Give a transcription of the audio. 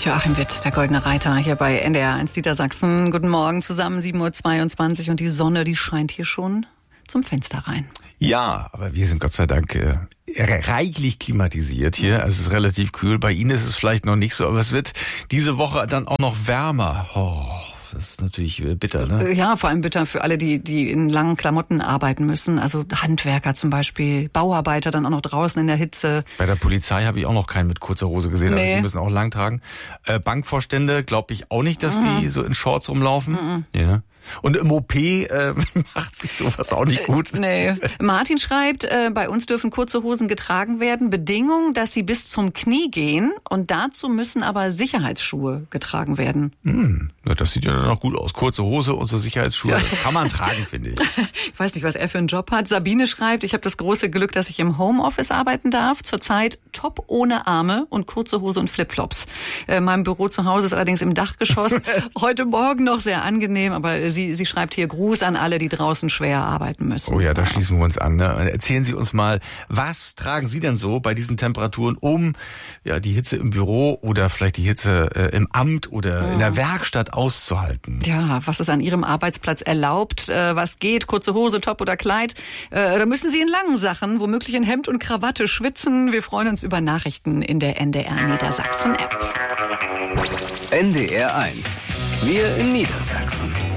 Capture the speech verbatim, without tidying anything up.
Joachim Witt, der Goldene Reiter, hier bei N D R eins Niedersachsen. Guten Morgen zusammen, sieben Uhr zweiundzwanzig und die Sonne, die scheint hier schon zum Fenster rein. Ja, aber wir sind Gott sei Dank äh, reichlich klimatisiert hier. Es ist relativ kühl. Bei Ihnen ist es vielleicht noch nicht so, aber es wird diese Woche dann auch noch wärmer. Oh, das ist natürlich bitter, ne? Ja, vor allem bitter für alle, die die in langen Klamotten arbeiten müssen. Also Handwerker zum Beispiel, Bauarbeiter dann auch noch draußen in der Hitze. Bei der Polizei habe ich auch noch keinen mit kurzer Hose gesehen. Nee. Also die müssen auch lang tragen. Äh, Bankvorstände glaube ich auch nicht, dass mhm. die so in Shorts rumlaufen. Mhm. Ja. Und im O P äh, macht sich sowas auch nicht gut. Nee. Martin schreibt, äh, bei uns dürfen kurze Hosen getragen werden. Bedingung, dass sie bis zum Knie gehen. Und dazu müssen aber Sicherheitsschuhe getragen werden. Hm, ja, das sieht ja dann auch gut aus. Kurze Hose und so Sicherheitsschuhe. Ja. Kann man tragen, finde ich. Ich weiß nicht, was er für einen Job hat. Sabine schreibt, ich habe das große Glück, dass ich im Homeoffice arbeiten darf. Zurzeit top ohne Arme und kurze Hose und Flipflops. Äh, mein Büro zu Hause ist allerdings im Dachgeschoss. Heute Morgen noch sehr angenehm, aber Sie, sie schreibt hier Gruß an alle, die draußen schwer arbeiten müssen. Oh ja, da schließen wir uns an. Ne? Erzählen Sie uns mal, was tragen Sie denn so bei diesen Temperaturen, um ja die Hitze im Büro oder vielleicht die Hitze äh, im Amt oder ja. in der Werkstatt auszuhalten? Ja, was ist an Ihrem Arbeitsplatz erlaubt? Äh, was geht? Kurze Hose, Top oder Kleid? Äh, da müssen Sie in langen Sachen, womöglich in Hemd und Krawatte schwitzen. Wir freuen uns über Nachrichten in der N D R Niedersachsen App. N D R eins. Wir in Niedersachsen.